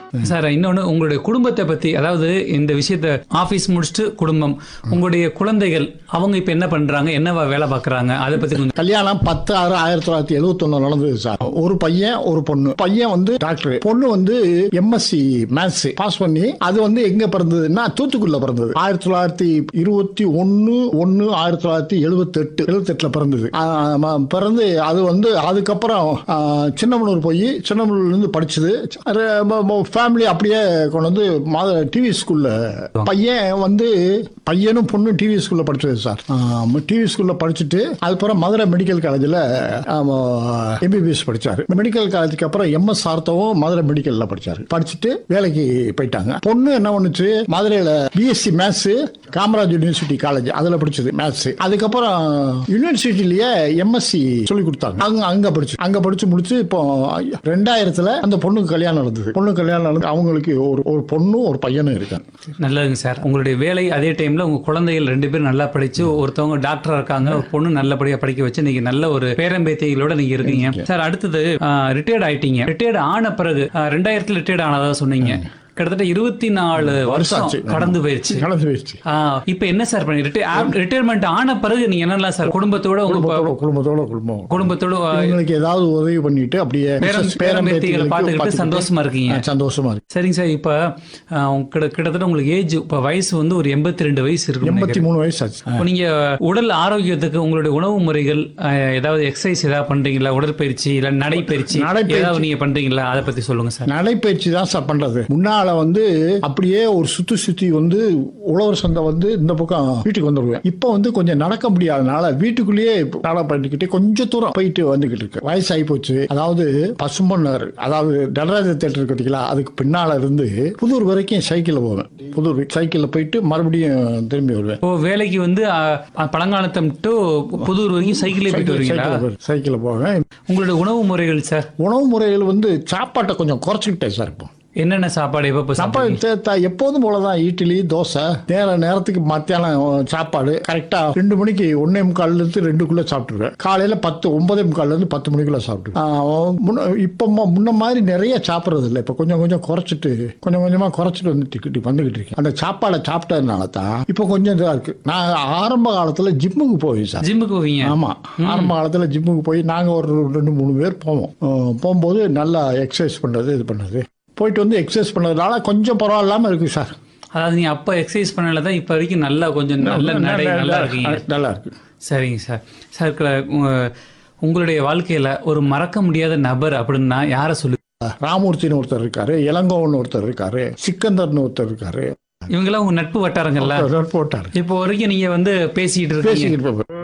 Sir இன்னொன்னு உங்களுடைய குடும்பத்தை பத்தி, அதாவது இந்த விஷயத்த ஆபீஸ் முடிச்சுட்டு குடும்பம், உங்களுடைய குழந்தைகள் அவங்க இப்ப என்ன பண்றாங்க, என்ன வேலை பாக்குறாங்க, அதை பத்தி கொஞ்சம். கல்யாணம் 10/6/1971 நடந்தது சார். ஒரு பையன் ஒரு பொண்ணு. பையன் வந்து டாக்டர், பொண்ணு வந்து MSc மேத்ஸ் பாஸ் பண்ணி அது வந்து எங்க பிறந்ததுன்னா தூத்துக்குடியில பிறந்தது. 1921/1/1978 பிறந்தது. பிறந்து அது வந்து அதுக்கப்புறம் சின்னமனூர் போய் சின்னமனூர்ல இருந்து படிச்சது. ஃபேமிலி அப்படியே கொண்டு வந்து டிவி ஸ்கூல்ல பையனும் பொண்ணு டிவி ஸ்கூல்ல படிச்சது சார். டிவி ஸ்கூல்ல படிச்சுட்டு அதுக்கப்புறம் மதுரை மெடிக்கல் காலேஜ்ல MBBS படிச்சாரு. மெடிக்கல் காலேஜுக்கு அப்புறம் MS சார்த்தவும் மதுரை மெடிக்கல்ல படிச்சாரு. படிச்சுட்டு வேலைக்கு போயிட்டாங்க. பொண்ணு என்ன பண்ணுச்சு, மதுரையில BSc maths Kamaraj university college அதுல படிச்சது மேத்ஸ். அதுக்கப்புறம் யூனிவர்சிட்டிலேயே MSc சொல்லி கொடுத்தாங்க. அங்க படிச்சு முடிச்சு இப்போ 2000 அந்த பொண்ணுக்கு கல்யாணம் நடந்தது. அவங்களுக்கு ஒரு பொண்ணும் ஒரு பையனும் இருக்காங்க. நல்லதுங்க சார். உங்களுடைய வேலை அதே டைம்ல உங்க குழந்தைகள் 2 பேரும் நல்லா படிச்சு, ஒருத்தவங்க டாக்டரா இருக்காங்க, ஒரு பொண்ணு நல்லபடியா படிக்க வச்சு நீங்க நல்ல ஒரு பேரம்பேத்திகளோட நீங்க இருக்கீங்க சார். அடுத்தது ரிட்டையர்ட் ஆயிட்டீங்க. ரிட்டையர்ட் ஆன பிறகு 2000 ரிட்டையர்ட் ஆனதா சொன்னீங்க. கிட்டத்தட்ட 24 வருஷம் கடந்து போயிருச்சு. இப்ப என்ன சார் பண்ணி ரிட்டையர்மெண்ட் ஆன பிறகு நீங்க என்னெல்லாம் சார் குடும்பத்தோட ஏதாவது உதவி பண்ணிட்டு அப்படியே பேரம்பேத்திகளை பார்த்துக்கிட்டு சந்தோஷமா இருக்கீங்க? சந்தோஷமா இருக்கு. சரிங்க சார். இப்ப கிட்டத்தட்ட உங்களுக்கு ஏஜ் இப்ப வயசு வந்து ஒரு 82 வயசு இருக்கு. 83 வயசு ஆச்சு. நீங்க உடல் ஆரோக்கியத்துக்கு உங்களுடைய உணவு முறைகள் ஏதாவது எக்ஸசைஸ் ஏதாவது பண்றீங்களா? உடற்பயிற்சி இல்ல நடைப்பயிற்சி ஏதாவது நீங்க பண்றீங்களா? அதை பத்தி சொல்லுங்க சார். நடைப்பயிற்சி தான் சார் பண்றது. முன்னால வந்து அப்படியே ஒரு சுத்தி வந்து உழவர் சந்தை வந்து இந்த பக்கம் வீட்டுக்கு வந்துடுவேன். இப்ப வந்து கொஞ்சம் நடக்க முடியாதனால வீட்டுக்குள்ளேயே நட பண்ணிக்கிட்டு கொஞ்சம் தூரம் போயிட்டு வந்துகிட்டு இருக்கு. வயசாகி போச்சு. அதாவது பசும்பொன்னர், அதாவது நடராஜ தேட்டர் இருக்கு பார்த்தீங்களா, அதுக்கு பின்னால இருந்து புதூர் வரைக்கும் சைக்கிள்ல போவேன். புதூர் சைக்கிள்ல போயிட்டு மறுபடியும் திரும்பி வருவேன். வேலைக்கு வந்து பழங்காலத்தம் டு புதூர் வரைக்கும் சைக்கிளே போயிட்டு வருவீங்களா? சைக்கிள்ல போவேன். உங்களுடைய உணவு முறைகள் சார்? உணவு முறைகள் வந்து சாப்பாட்டை கொஞ்சம் குறைச்சிக்கிட்டேன் சார். இப்போ என்னென்ன சாப்பாடு? சாப்பாடு எப்போதும் போலதான், இட்லி தோசை. நேரத்துக்கு மத்தியானம் சாப்பாடு கரெக்டா 2 மணிக்கு 1:45 2 சாப்பிட்டுருவேன். காலையில 9:45 10 மணிக்குள்ள சாப்பிட்டுருவேன். இப்ப முன்ன மாதிரி நிறைய சாப்பிடுறது இல்லை. இப்ப கொஞ்சம் குறைச்சிட்டு கொஞ்சமா குறைச்சிட்டு வந்துகிட்டு இருக்கேன். அந்த சாப்பாடை சாப்பிட்டதுனால தான் இப்ப கொஞ்சம் இதா இருக்கு. நான் ஆரம்ப காலத்துல ஜிம்முக்கு போவேன் சார். ஜிம்முக்கு போவீங்க? ஆமா, ஆரம்ப காலத்துல ஜிம்முக்கு போய் நாங்க ஒரு 2-3 பேர் போவோம். போகும்போது நல்லா எக்ஸசைஸ் பண்றது இது பண்றது போயிட்டு வந்து எக்ஸசைஸ் பண்ணதுனால கொஞ்சம் பரவாயில்லாம இருக்கு சார். அதாவது நீங்க அப்ப எக்ஸசைஸ் பண்ணலதான் இப்ப வரைக்கும் நல்லா கொஞ்சம் நல்லா இருக்கீங்க. நல்லா இருக்கு. சரிங்க சார். சார் உங்களுடைய வாழ்க்கையில ஒரு மறக்க முடியாத நபர் அப்படின்னா யார சொல்லு? ராமூர்த்தின்னு ஒருத்தர் இருக்காரு, இளங்கோவன் ஒருத்தர் இருக்காரு, சிக்கந்தர்னு ஒருத்தர் இருக்காரு. இவங்கெல்லாம் உங்க நட்பு வட்டாரங்கள்ல? நட்பு வட்டாரம். இப்போ வரைக்கும் நீங்க வந்து பேசிட்டு இருக்கீங்க.